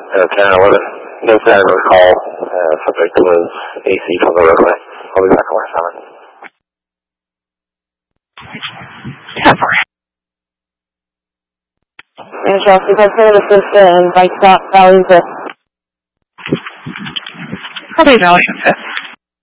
1011. No static on call. Subject was AC from the roadway. I'll be back on my summer. 10-4. Manager, I'll see if I can assist and Bike Stop, Valley and 5th. Probably Valley and 5th.